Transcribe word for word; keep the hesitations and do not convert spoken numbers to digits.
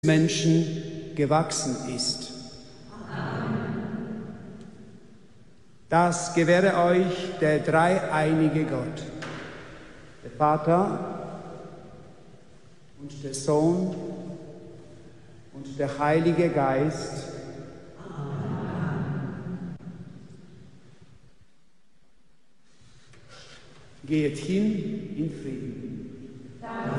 Menschen gewachsen ist. Das gewähre euch der dreieinige Gott, der Vater und der Sohn und der Heilige Geist. Geht hin in Frieden.